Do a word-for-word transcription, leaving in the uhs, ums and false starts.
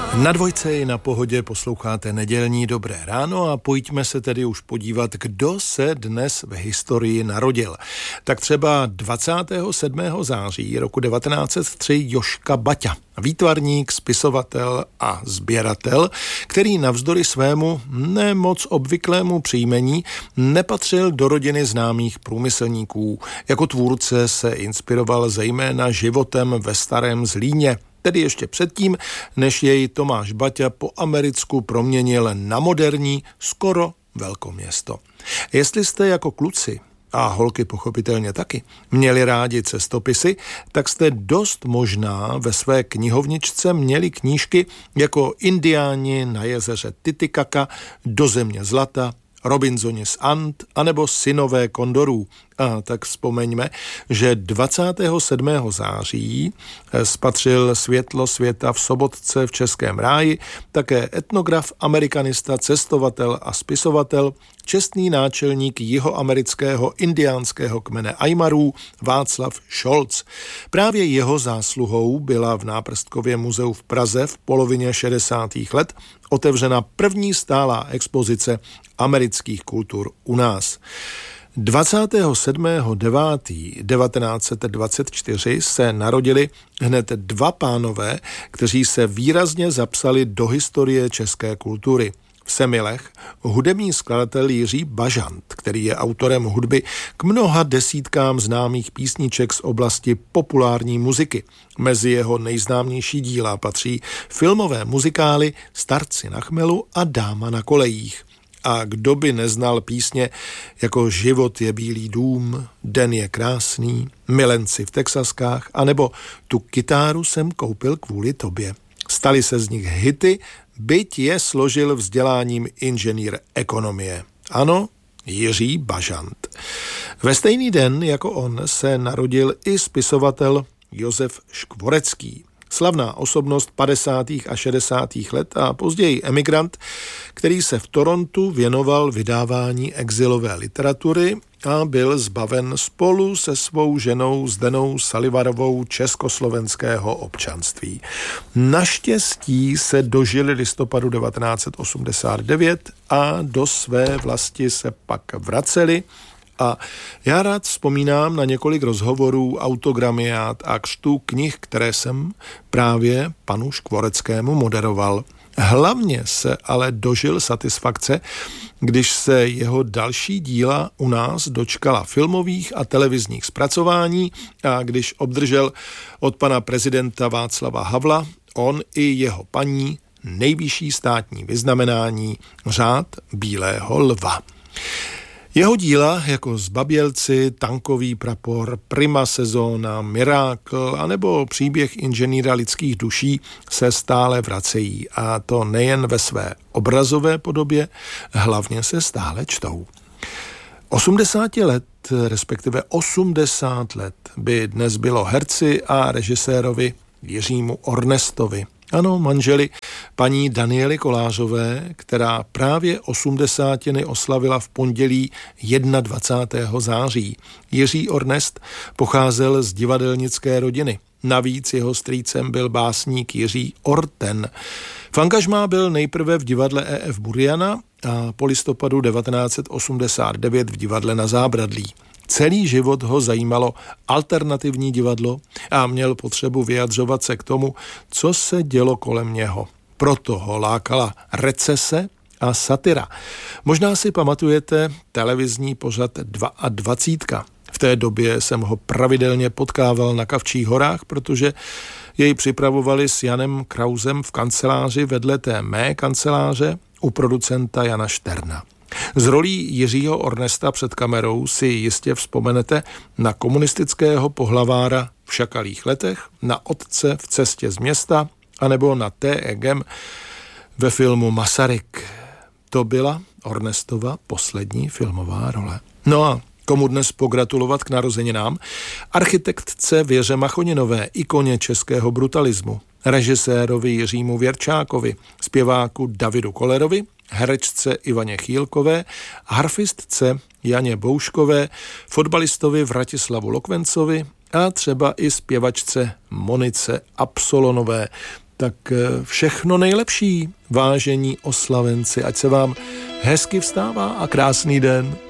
Na Dvojce i na Pohodě posloucháte nedělní Dobré ráno a pojďme se tedy už podívat, kdo se dnes v historii narodil. Tak třeba dvacátého sedmého září roku devatenáct set tři Jožka Baťa, výtvarník, spisovatel a sběratel, který navzdory svému nemoc obvyklému příjmení nepatřil do rodiny známých průmyslníků. Jako tvůrce se inspiroval zejména životem ve Starém Zlíně, tedy ještě předtím, než jej Tomáš Baťa po americku proměnil na moderní, skoro velkoměsto. Jestli jste jako kluci, a holky pochopitelně taky, měli rádi cestopisy, tak jste dost možná ve své knihovničce měli knížky jako Indiáni na jezeře Titicaca, Do země zlata, Robinsoni z And anebo Synové kondorů. A tak vzpomeňme, že dvacátého sedmého září spatřil světlo světa v Sobotce v Českém ráji také etnograf, amerikanista, cestovatel a spisovatel, čestný náčelník jihoamerického indiánského kmene Ajmarů Václav Šolc. Právě jeho zásluhou byla v Náprstkově muzeu v Praze v polovině šedesátých let otevřena první stálá expozice amerických kultur u nás. dvacátého sedmého devátého devatenáct set dvacet čtyři se narodili hned dva pánové, kteří se výrazně zapsali do historie české kultury. V Semilech hudební skladatel Jiří Bažant, který je autorem hudby k mnoha desítkám známých písniček z oblasti populární muziky. Mezi jeho nejznámější díla patří filmové muzikály Starci na chmelu a Dáma na kolejích. A kdo by neznal písně jako Život je bílý dům, Den je krásný, Milenci v Texaskách, anebo Tu kytáru jsem koupil kvůli tobě. Staly se z nich hity, byť je složil vzděláním inženýr ekonomie. Ano, Jiří Bažant. Ve stejný den jako on se narodil i spisovatel Josef Škvorecký. Slavná osobnost padesátých a šedesátých let a později emigrant, který se v Torontu věnoval vydávání exilové literatury a byl zbaven spolu se svou ženou Zdenou Salivarovou československého občanství. Naštěstí se dožili listopadu devatenáct set osmdesát devět a do své vlasti se pak vraceli. A já rád vzpomínám na několik rozhovorů, autogramiát a křtů knih, které jsem právě panu Škvoreckému moderoval. Hlavně se ale dožil satisfakce, když se jeho další díla u nás dočkala filmových a televizních zpracování a když obdržel od pana prezidenta Václava Havla on i jeho paní nejvyšší státní vyznamenání Řád bílého lva. Jeho díla jako Zbabělci, Tankový prapor, Prima sezóna, Mirákl anebo Příběh inženýra lidských duší se stále vracejí a to nejen ve své obrazové podobě, hlavně se stále čtou. osmdesát let, respektive osmdesát let by dnes bylo herci a režisérovi Jiřímu Ornestovi. Ano, manželi paní Daniely Kolářové, která právě osmdesátiny oslavila v pondělí dvacátého prvního září. Jiří Ornest pocházel z divadelnické rodiny. Navíc jeho strýcem byl básník Jiří Orten. V angažmá byl nejprve v divadle E F Buriana a po listopadu devatenáct set osmdesát devět v divadle Na Zábradlí. Celý život ho zajímalo alternativní divadlo a měl potřebu vyjadřovat se k tomu, co se dělo kolem něho. Proto ho lákala recese a satira. Možná si pamatujete televizní pořad dvacet dva. V té době jsem ho pravidelně potkával na Kavčích horách, protože jej připravovali s Janem Krausem v kanceláři vedle té mé kanceláře u producenta Jana Šterna. Z rolí Jiřího Ornesta před kamerou si jistě vzpomenete na komunistického pohlavára v Šakalých letech, na otce v Cestě z města, anebo na T. Egem ve filmu Masaryk. To byla Ornestova poslední filmová role. No a komu dnes pogratulovat k narozeninám? Architektce Věře Machoninové, ikoně českého brutalismu, režisérovi Jiřímu Věrčákovi, zpěváku Davidu Kolerovi, herečce Ivaně Chýlkové, harfistce Janě Bouškové, fotbalistovi Vratislavu Lokvencovi a třeba i zpěvačce Monice Absolonové. Tak všechno nejlepší, vážení oslavenci, ať se vám hezky vstává a krásný den.